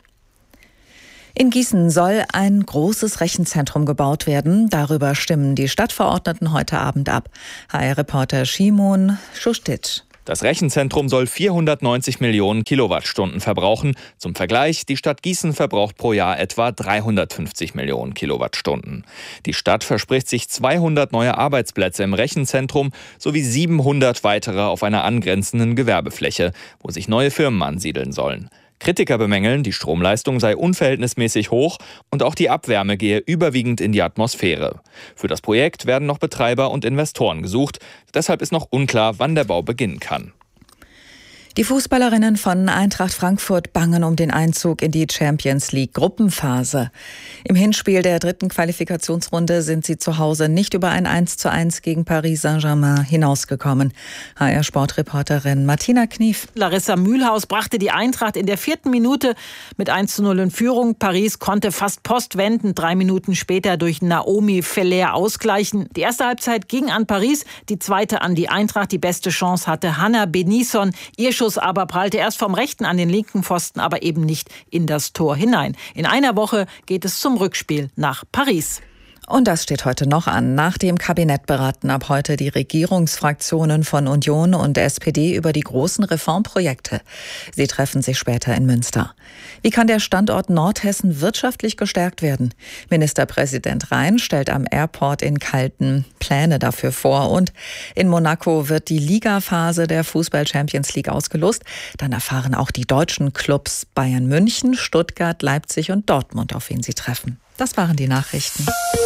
In Gießen soll ein großes Rechenzentrum gebaut werden. Darüber stimmen die Stadtverordneten heute Abend ab. H R-Reporter Shimon Schustic. Das Rechenzentrum soll vierhundertneunzig Millionen Kilowattstunden verbrauchen. Zum Vergleich, die Stadt Gießen verbraucht pro Jahr etwa dreihundertfünfzig Millionen Kilowattstunden. Die Stadt verspricht sich zweihundert neue Arbeitsplätze im Rechenzentrum sowie siebenhundert weitere auf einer angrenzenden Gewerbefläche, wo sich neue Firmen ansiedeln sollen. Kritiker bemängeln, die Stromleistung sei unverhältnismäßig hoch und auch die Abwärme gehe überwiegend in die Atmosphäre. Für das Projekt werden noch Betreiber und Investoren gesucht. Deshalb ist noch unklar, wann der Bau beginnen kann. Die Fußballerinnen von Eintracht Frankfurt bangen um den Einzug in die Champions League Gruppenphase. Im Hinspiel der dritten Qualifikationsrunde sind sie zu Hause nicht über ein eins zu eins gegen Paris Saint-Germain hinausgekommen. H R-Sportreporterin Martina Knief. Larissa Mühlhaus brachte die Eintracht in der vierten Minute mit eins zu null in Führung. Paris konnte fast postwendend drei Minuten später durch Naomi Feller ausgleichen. Die erste Halbzeit ging an Paris, die zweite an die Eintracht. Die beste Chance hatte Hannah Benison. Ihr Schuss aber prallte erst vom rechten an den linken Pfosten, aber eben nicht in das Tor hinein. In einer Woche geht es zum Rückspiel nach Paris. Und das steht heute noch an. Nach dem Kabinett beraten ab heute die Regierungsfraktionen von Union und S P D über die großen Reformprojekte. Sie treffen sich später in Münster. Wie kann der Standort Nordhessen wirtschaftlich gestärkt werden? Ministerpräsident Rhein stellt am Airport in Kalten Pläne dafür vor. Und in Monaco wird die Ligaphase der Fußball-Champions League ausgelost. Dann erfahren auch die deutschen Clubs Bayern München, Stuttgart, Leipzig und Dortmund, auf wen sie treffen. Das waren die Nachrichten.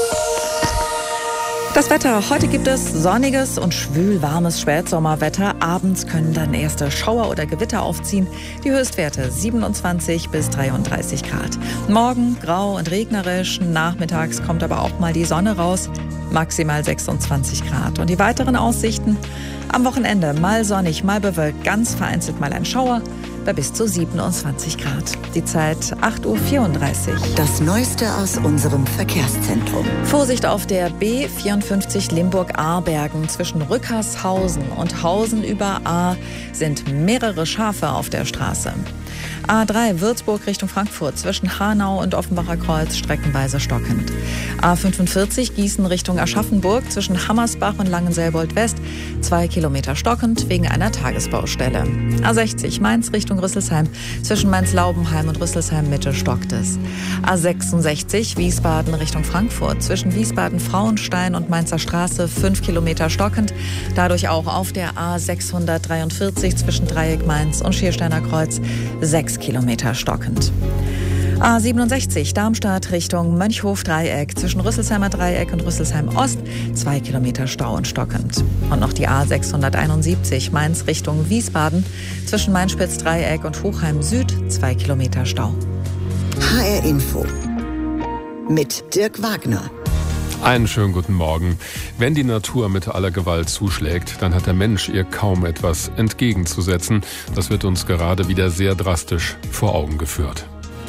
Das Wetter. Heute gibt es sonniges und schwül-warmes Spätsommerwetter. Abends können dann erste Schauer oder Gewitter aufziehen. Die Höchstwerte siebenundzwanzig bis dreiunddreißig Grad. Morgen grau und regnerisch. Nachmittags kommt aber auch mal die Sonne raus. Maximal sechsundzwanzig Grad. Und die weiteren Aussichten? Am Wochenende mal sonnig, mal bewölkt, ganz vereinzelt mal ein Schauer bei bis zu siebenundzwanzig Grad. Die Zeit acht Uhr vierunddreißig. Das Neueste aus unserem Verkehrszentrum. Vorsicht auf der B vierundfünfzig Limburg-Ahrbergen. Zwischen Rückershausen und Hausen über Ahr sind mehrere Schafe auf der Straße. A drei Würzburg Richtung Frankfurt zwischen Hanau und Offenbacher Kreuz streckenweise stockend. A fünfundvierzig Gießen Richtung Aschaffenburg zwischen Hammersbach und Langenselbold West zwei Kilometer stockend wegen einer Tagesbaustelle. A sechzig Mainz Richtung Rüsselsheim zwischen Mainz-Laubenheim und Rüsselsheim Mitte stockt es. A sechsundsechzig Wiesbaden Richtung Frankfurt zwischen Wiesbaden-Frauenstein und Mainzer Straße fünf Kilometer stockend. Dadurch auch auf der A sechshundertdreiundvierzig zwischen Dreieck Mainz und Schiersteiner Kreuz sechs Kilometer stockend. A siebenundsechzig Darmstadt Richtung Mönchhof-Dreieck zwischen Rüsselsheimer Dreieck und Rüsselsheim Ost zwei Kilometer Stau und stockend. Und noch die A sechshunderteinundsiebzig Mainz Richtung Wiesbaden zwischen Mainspitz-Dreieck und Hochheim Süd zwei Kilometer Stau. H R Info mit Dirk Wagner. Einen schönen guten Morgen. Wenn die Natur mit aller Gewalt zuschlägt, dann hat der Mensch ihr kaum etwas entgegenzusetzen. Das wird uns gerade wieder sehr drastisch vor Augen geführt.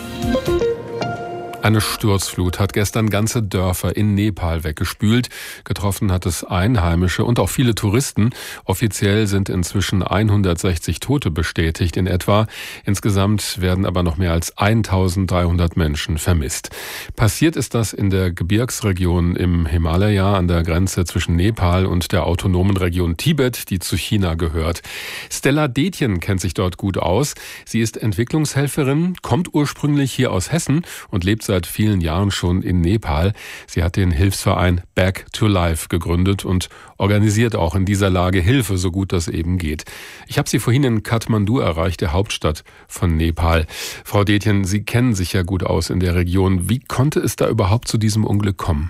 Eine Sturzflut hat gestern ganze Dörfer in Nepal weggespült. Getroffen hat es Einheimische und auch viele Touristen. Offiziell sind inzwischen hundertsechzig Tote bestätigt in etwa. Insgesamt werden aber noch mehr als eintausenddreihundert Menschen vermisst. Passiert ist das in der Gebirgsregion im Himalaya an der Grenze zwischen Nepal und der autonomen Region Tibet, die zu China gehört. Stella Detjen kennt sich dort gut aus. Sie ist Entwicklungshelferin, kommt ursprünglich hier aus Hessen und lebt seit seit vielen Jahren schon in Nepal. Sie hat den Hilfsverein Back to Life gegründet und organisiert auch in dieser Lage Hilfe, so gut das eben geht. Ich habe sie vorhin in Kathmandu erreicht, der Hauptstadt von Nepal. Frau Detjen, Sie kennen sich ja gut aus in der Region. Wie konnte es da überhaupt zu diesem Unglück kommen?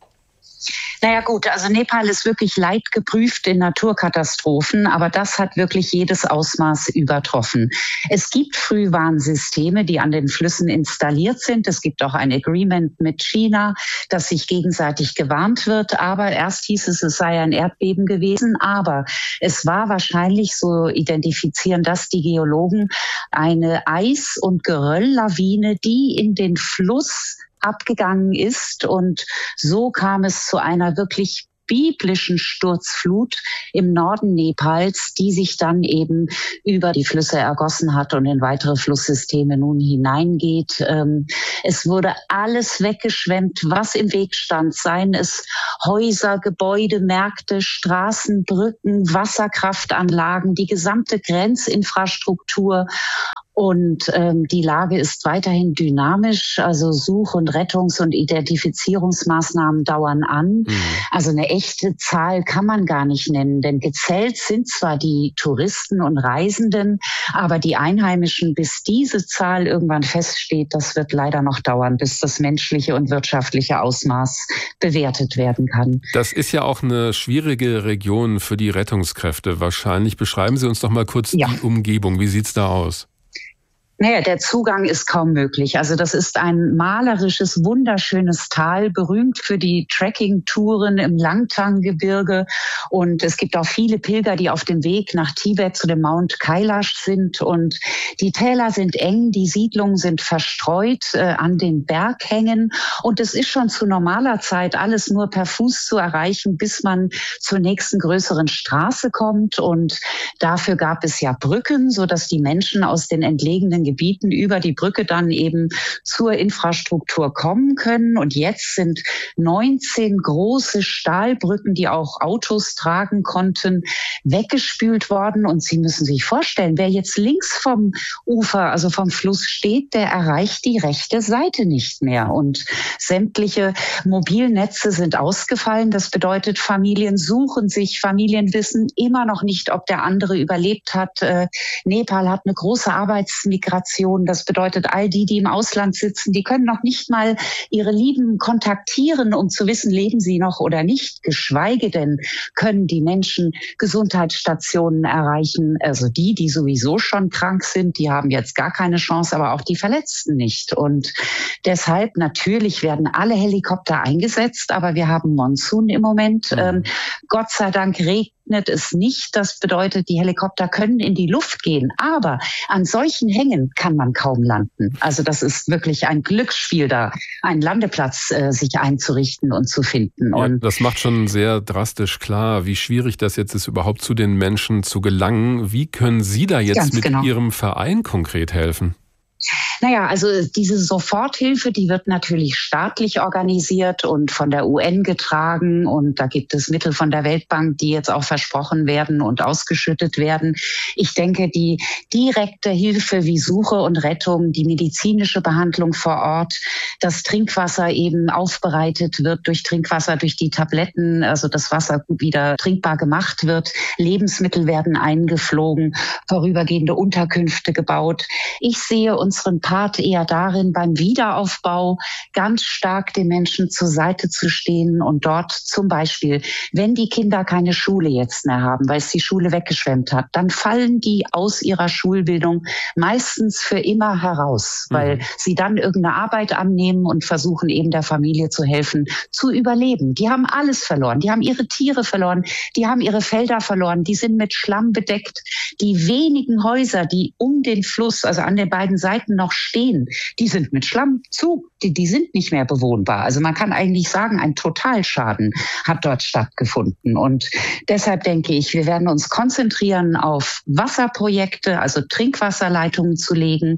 Naja gut, also Nepal ist wirklich leidgeprüft in Naturkatastrophen, aber das hat wirklich jedes Ausmaß übertroffen. Es gibt Frühwarnsysteme, die an den Flüssen installiert sind. Es gibt auch ein Agreement mit China, dass sich gegenseitig gewarnt wird. Aber erst hieß es, es sei ein Erdbeben gewesen. Aber es war wahrscheinlich, so identifizieren das die Geologen, eine Eis- und Gerölllawine, die in den Fluss abgegangen ist, und so kam es zu einer wirklich biblischen Sturzflut im Norden Nepals, die sich dann eben über die Flüsse ergossen hat und in weitere Flusssysteme nun hineingeht. Es wurde alles weggeschwemmt, was im Weg stand, seien es Häuser, Gebäude, Märkte, Straßen, Brücken, Wasserkraftanlagen, die gesamte Grenzinfrastruktur. Und ähm, die Lage ist weiterhin dynamisch, also Such- und Rettungs- und Identifizierungsmaßnahmen dauern an. Mhm. Also eine echte Zahl kann man gar nicht nennen, denn gezählt sind zwar die Touristen und Reisenden, aber die Einheimischen, bis diese Zahl irgendwann feststeht, das wird leider noch dauern, bis das menschliche und wirtschaftliche Ausmaß bewertet werden kann. Das ist ja auch eine schwierige Region für die Rettungskräfte wahrscheinlich. Beschreiben Sie uns doch mal kurz ja. die Umgebung. Wie sieht's da aus? Naja, der Zugang ist kaum möglich. Also das ist ein malerisches, wunderschönes Tal, berühmt für die Trekking-Touren im Langtang-Gebirge. Und es gibt auch viele Pilger, die auf dem Weg nach Tibet zu dem Mount Kailash sind. Und die Täler sind eng, die Siedlungen sind verstreut äh, an den Berghängen. Und es ist schon zu normaler Zeit alles nur per Fuß zu erreichen, bis man zur nächsten größeren Straße kommt. Und dafür gab es ja Brücken, sodass die Menschen aus den entlegenen Gebieten über die Brücke dann eben zur Infrastruktur kommen können. Und jetzt sind neunzehn große Stahlbrücken, die auch Autos tragen konnten, weggespült worden. Und Sie müssen sich vorstellen, wer jetzt links vom Ufer, also vom Fluss steht, der erreicht die rechte Seite nicht mehr. Und sämtliche Mobilnetze sind ausgefallen. Das bedeutet, Familien suchen sich, Familien wissen immer noch nicht, ob der andere überlebt hat. Nepal hat eine große Arbeitsmigration Migration. Das bedeutet, all die, die im Ausland sitzen, die können noch nicht mal ihre Lieben kontaktieren, um zu wissen, leben sie noch oder nicht. Geschweige denn können die Menschen Gesundheitsstationen erreichen. Also die, die sowieso schon krank sind, die haben jetzt gar keine Chance, aber auch die Verletzten nicht. Und deshalb natürlich werden alle Helikopter eingesetzt, aber wir haben Monsun im Moment. Mhm. Ähm, Gott sei Dank regnet es nicht. Das bedeutet, die Helikopter können in die Luft gehen. Aber an solchen Hängen kann man kaum landen. Also das ist wirklich ein Glücksspiel, da einen Landeplatz äh, sich einzurichten und zu finden. Ja, und das macht schon sehr drastisch klar, wie schwierig das jetzt ist, überhaupt zu den Menschen zu gelangen. Wie können Sie da jetzt mit genau. Ihrem Verein konkret helfen? Naja, also diese Soforthilfe, die wird natürlich staatlich organisiert und von der U N getragen. Und da gibt es Mittel von der Weltbank, die jetzt auch versprochen werden und ausgeschüttet werden. Ich denke, die direkte Hilfe wie Suche und Rettung, die medizinische Behandlung vor Ort, das Trinkwasser eben aufbereitet wird durch Trinkwasser, durch die Tabletten, also das Wasser gut wieder trinkbar gemacht wird. Lebensmittel werden eingeflogen, vorübergehende Unterkünfte gebaut. Ich sehe unseren Part eher darin, beim Wiederaufbau ganz stark den Menschen zur Seite zu stehen und dort zum Beispiel, wenn die Kinder keine Schule jetzt mehr haben, weil es die Schule weggeschwemmt hat, dann fallen die aus ihrer Schulbildung meistens für immer heraus, mhm. weil sie dann irgendeine Arbeit annehmen und versuchen eben der Familie zu helfen, zu überleben. Die haben alles verloren, die haben ihre Tiere verloren, die haben ihre Felder verloren, die sind mit Schlamm bedeckt. Die wenigen Häuser, die um den Fluss, also an den beiden Seiten noch stehen, die sind mit Schlamm zu. Die, die sind nicht mehr bewohnbar. Also man kann eigentlich sagen, ein Totalschaden hat dort stattgefunden. Und deshalb denke ich, wir werden uns konzentrieren auf Wasserprojekte, also Trinkwasserleitungen zu legen,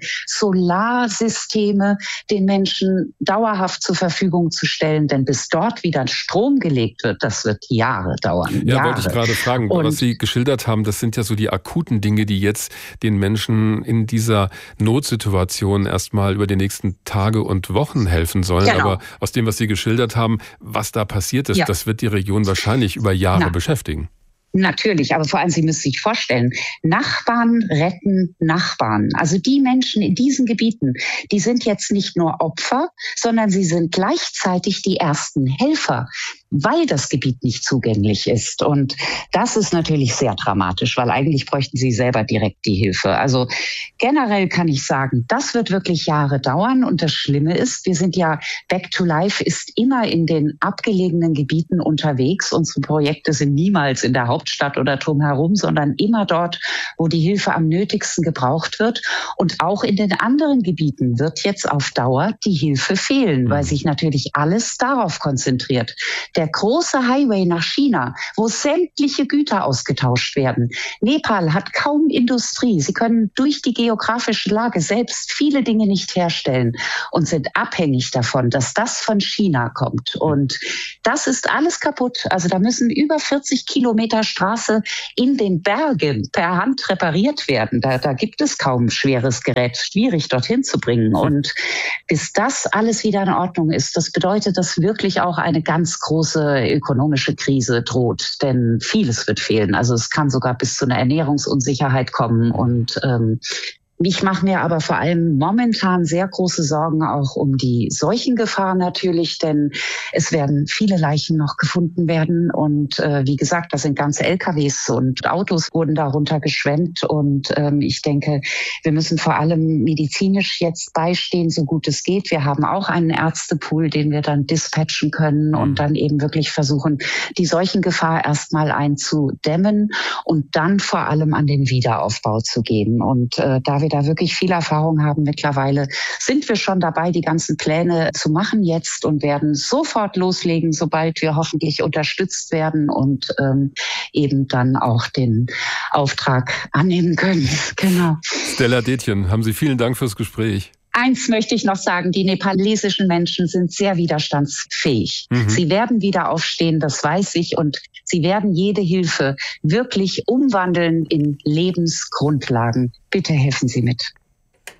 Solarsysteme den Menschen dauerhaft zur Verfügung zu stellen. Denn bis dort wieder Strom gelegt wird, das wird Jahre dauern. Ja, Jahre. wollte ich gerade fragen. Und was Sie geschildert haben, das sind ja so die akuten Dinge, die jetzt den Menschen in dieser Notsituation erstmal über die nächsten Tage und Wochen helfen sollen. Genau. Aber aus dem, was Sie geschildert haben, was da passiert ist, ja. das wird die Region wahrscheinlich über Jahre Na. beschäftigen. Natürlich, aber vor allem, Sie müssen sich vorstellen, Nachbarn retten Nachbarn. Also die Menschen in diesen Gebieten, die sind jetzt nicht nur Opfer, sondern sie sind gleichzeitig die ersten Helfer, weil das Gebiet nicht zugänglich ist. Und das ist natürlich sehr dramatisch, weil eigentlich bräuchten sie selber direkt die Hilfe. Also generell kann ich sagen, das wird wirklich Jahre dauern. Und das Schlimme ist, wir sind ja, Back to Life ist immer in den abgelegenen Gebieten unterwegs. Unsere Projekte sind niemals in der Hauptstadt oder drumherum, sondern immer dort, wo die Hilfe am nötigsten gebraucht wird. Und auch in den anderen Gebieten wird jetzt auf Dauer die Hilfe fehlen, weil sich natürlich alles darauf konzentriert. Der große Highway nach China, wo sämtliche Güter ausgetauscht werden. Nepal hat kaum Industrie. Sie können durch die geografische Lage selbst viele Dinge nicht herstellen und sind abhängig davon, dass das von China kommt. Und das ist alles kaputt. Also da müssen über vierzig Kilometer Straße in den Bergen per Hand repariert werden. Da, da gibt es kaum schweres Gerät, schwierig dorthin zu bringen. Und bis das alles wieder in Ordnung ist, das bedeutet, dass wirklich auch eine ganz große ökonomische Krise droht. Denn vieles wird fehlen. Also es kann sogar bis zu einer Ernährungsunsicherheit kommen. Und ähm, ich mache mir aber vor allem momentan sehr große Sorgen auch um die Seuchengefahr natürlich, denn es werden viele Leichen noch gefunden werden. Und äh, wie gesagt, da sind ganze L K Ws und Autos wurden darunter geschwemmt. Und ähm, ich denke, wir müssen vor allem medizinisch jetzt beistehen, so gut es geht. Wir haben auch einen Ärztepool, den wir dann dispatchen können und dann eben wirklich versuchen, die Seuchengefahr erstmal einzudämmen und dann vor allem an den Wiederaufbau zu gehen. Und äh, da wir da wirklich viel Erfahrung haben mittlerweile, sind wir schon dabei, die ganzen Pläne zu machen jetzt und werden sofort loslegen, sobald wir hoffentlich unterstützt werden und ähm, eben dann auch den Auftrag annehmen können. Genau. Stella Detjen, haben Sie vielen Dank fürs Gespräch. Eins möchte ich noch sagen, die nepalesischen Menschen sind sehr widerstandsfähig. Mhm. Sie werden wieder aufstehen, das weiß ich, und sie werden jede Hilfe wirklich umwandeln in Lebensgrundlagen. Bitte helfen Sie mit.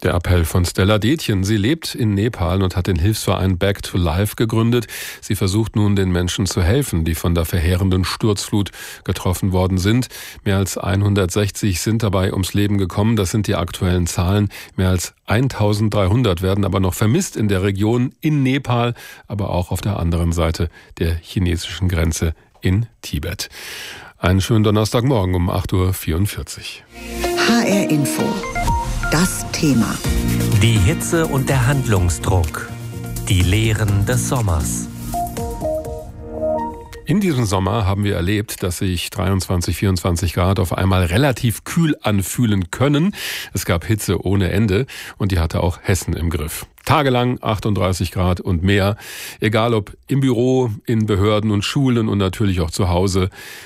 Der Appell von Stella Detjen. Sie lebt in Nepal und hat den Hilfsverein Back to Life gegründet. Sie versucht nun, den Menschen zu helfen, die von der verheerenden Sturzflut getroffen worden sind. Mehr als hundertsechzig sind dabei ums Leben gekommen. Das sind die aktuellen Zahlen. Mehr als eintausenddreihundert werden aber noch vermisst in der Region in Nepal, aber auch auf der anderen Seite der chinesischen Grenze in Tibet. Einen schönen Donnerstagmorgen um acht Uhr vierundvierzig. H R Info. Das Thema. Die Hitze und der Handlungsdruck. Die Lehren des Sommers. In diesem Sommer haben wir erlebt, dass sich dreiundzwanzig, vierundzwanzig Grad auf einmal relativ kühl anfühlen können. Es gab Hitze ohne Ende und die hatte auch Hessen im Griff. Tagelang achtunddreißig Grad und mehr, egal ob im Büro, in Behörden und Schulen und natürlich auch zu Hause.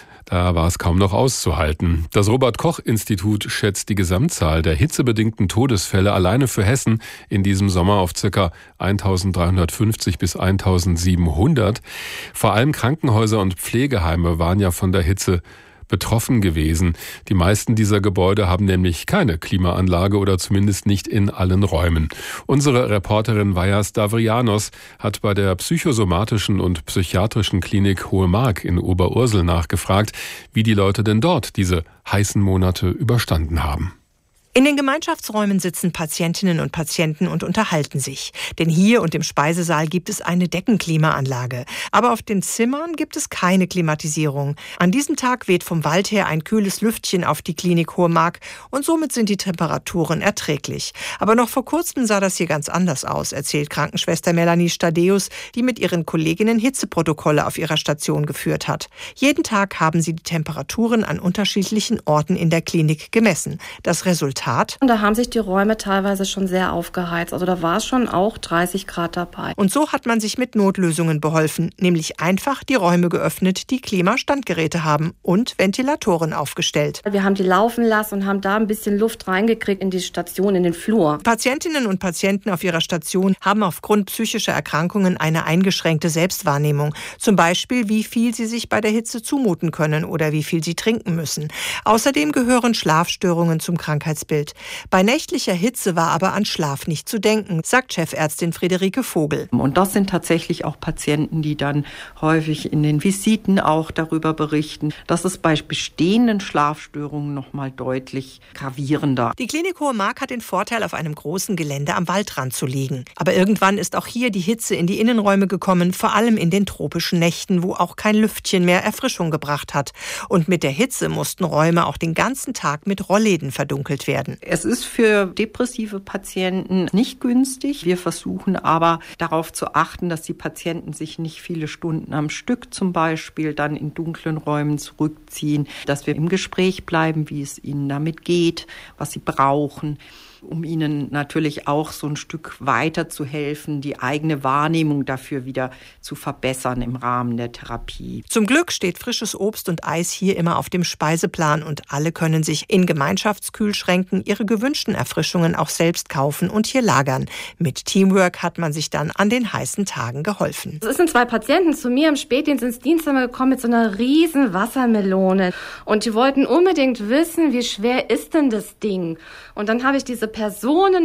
Da war es kaum noch auszuhalten. Das Robert-Koch-Institut schätzt die Gesamtzahl der hitzebedingten Todesfälle alleine für Hessen in diesem Sommer auf ca. eintausenddreihundertfünfzig bis eintausendsiebenhundert. Vor allem Krankenhäuser und Pflegeheime waren ja von der Hitze betroffen gewesen. Die meisten dieser Gebäude haben nämlich keine Klimaanlage oder zumindest nicht in allen Räumen. Unsere Reporterin Vaja Stavrianos hat bei der psychosomatischen und psychiatrischen Klinik Hohe Mark in Oberursel nachgefragt, wie die Leute denn dort diese heißen Monate überstanden haben. In den Gemeinschaftsräumen sitzen Patientinnen und Patienten und unterhalten sich. Denn hier und im Speisesaal gibt es eine Deckenklimaanlage. Aber auf den Zimmern gibt es keine Klimatisierung. An diesem Tag weht vom Wald her ein kühles Lüftchen auf die Klinik Hohe Mark und somit sind die Temperaturen erträglich. Aber noch vor kurzem sah das hier ganz anders aus, erzählt Krankenschwester Melanie Stadeus, die mit ihren Kolleginnen Hitzeprotokolle auf ihrer Station geführt hat. Jeden Tag haben sie die Temperaturen an unterschiedlichen Orten in der Klinik gemessen. Das Resultat: Und da haben sich die Räume teilweise schon sehr aufgeheizt. Also da war es schon auch dreißig Grad dabei. Und so hat man sich mit Notlösungen beholfen, nämlich einfach die Räume geöffnet, die Klimastandgeräte haben und Ventilatoren aufgestellt. Wir haben die laufen lassen und haben da ein bisschen Luft reingekriegt in die Station, in den Flur. Patientinnen und Patienten auf ihrer Station haben aufgrund psychischer Erkrankungen eine eingeschränkte Selbstwahrnehmung. Zum Beispiel, wie viel sie sich bei der Hitze zumuten können oder wie viel sie trinken müssen. Außerdem gehören Schlafstörungen zum Krankheitsbild. Bei nächtlicher Hitze war aber an Schlaf nicht zu denken, sagt Chefärztin Friederike Vogel. Und das sind tatsächlich auch Patienten, die dann häufig in den Visiten auch darüber berichten. Das ist bei bestehenden Schlafstörungen noch mal deutlich gravierender. Die Klinik Hohe Mark hat den Vorteil, auf einem großen Gelände am Waldrand zu liegen. Aber irgendwann ist auch hier die Hitze in die Innenräume gekommen, vor allem in den tropischen Nächten, wo auch kein Lüftchen mehr Erfrischung gebracht hat. Und mit der Hitze mussten Räume auch den ganzen Tag mit Rollläden verdunkelt werden. Es ist für depressive Patienten nicht günstig. Wir versuchen aber darauf zu achten, dass die Patienten sich nicht viele Stunden am Stück zum Beispiel dann in dunklen Räumen zurückziehen, dass wir im Gespräch bleiben, wie es ihnen damit geht, was sie brauchen, um ihnen natürlich auch so ein Stück weiter zu helfen, die eigene Wahrnehmung dafür wieder zu verbessern im Rahmen der Therapie. Zum Glück steht frisches Obst und Eis hier immer auf dem Speiseplan und alle können sich in Gemeinschaftskühlschränken ihre gewünschten Erfrischungen auch selbst kaufen und hier lagern. Mit Teamwork hat man sich dann an den heißen Tagen geholfen. Es sind zwei Patienten zu mir im Spätdienst ins Dienstzimmer gekommen mit so einer riesen Wassermelone und die wollten unbedingt wissen, wie schwer ist denn das Ding? Und dann habe ich diese Personen